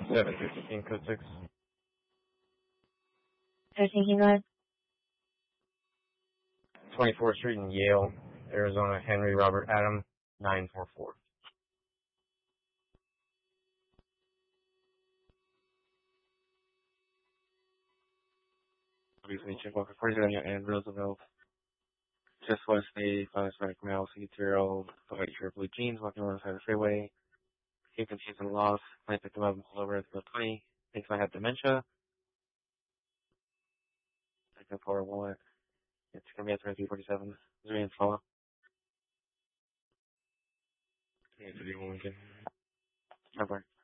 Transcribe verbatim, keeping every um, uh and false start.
seven fifteen, code six. thirteen, can you go ahead? twenty-fourth Street in Yale, Arizona, Henry Robert Adam, nine four four. Obviously, check Walker forty-seven and Roosevelt. Just west a five strike male, C zero, white shirt, blue jeans, walking on the side of the freeway. He confused and lost. I picked him up and pulled over at the twenty. Thinks I had dementia. Picked up for a wallet. It's gonna be at twenty-three forty-seven. Is there any follow? Yeah, to do one again. Bye bye.